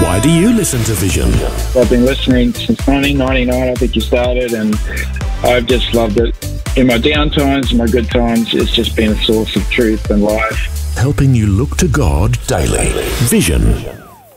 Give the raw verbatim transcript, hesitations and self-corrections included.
Why do you listen to Vision? I've been listening since nineteen ninety-nine, I think you started, and I've just loved it. In my down times, my good times, it's just been a source of truth and life. Helping you look to God daily. Vision.